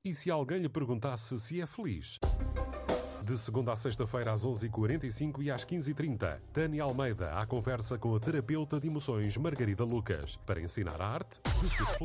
E se alguém lhe perguntasse se é feliz? De segunda a sexta-feira às 11h45 e às 15h30, Tânia Almeida à conversa com a terapeuta de emoções Margarida Lucas para ensinar a arte de ser feliz.